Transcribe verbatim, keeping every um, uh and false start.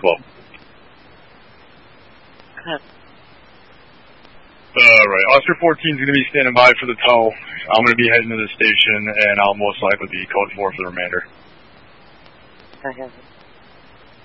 twelve. Okay. Alright, Oscar fourteen is going to be standing by for the tow. I'm going to be heading to the station, and I'll most likely be code four for the remainder. Okay.